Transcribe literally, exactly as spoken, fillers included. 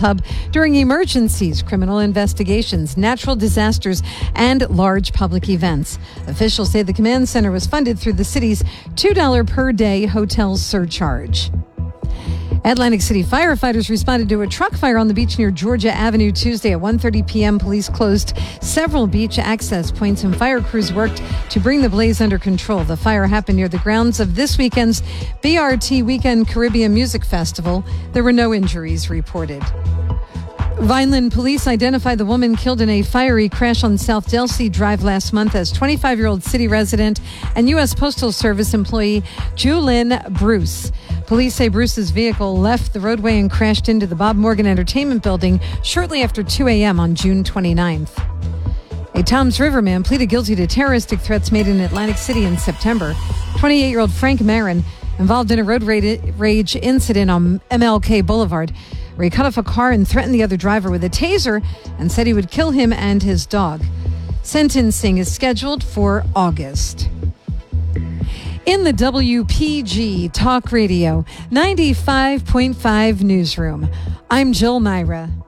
hub during emergencies, criminal investigations, natural disasters, and large public events. Officials say the command center was funded through the city's two dollars per day hotel surcharge. Atlantic City firefighters responded to a truck fire on the beach near Georgia Avenue Tuesday at one thirty p.m. Police closed several beach access points and fire crews worked to bring the blaze under control. The fire happened near the grounds of this weekend's B R T Weekend Caribbean Music Festival. There were no injuries reported. Vineland police identified the woman killed in a fiery crash on South Delsea Drive last month as twenty-five-year-old city resident and U S Postal Service employee Julyn Bruce. Police say Bruce's vehicle left the roadway and crashed into the Bob Morgan Entertainment Building shortly after two a.m. on June twenty-ninth. A Toms River man pleaded guilty to terroristic threats made in Atlantic City in September. twenty-eight-year-old Frank Marin, involved in a road rage incident on M L K Boulevard, where he cut off a car and threatened the other driver with a taser and said he would kill him and his dog. Sentencing is scheduled for August. In the W P G Talk Radio ninety-five point five newsroom, I'm Jill Myra.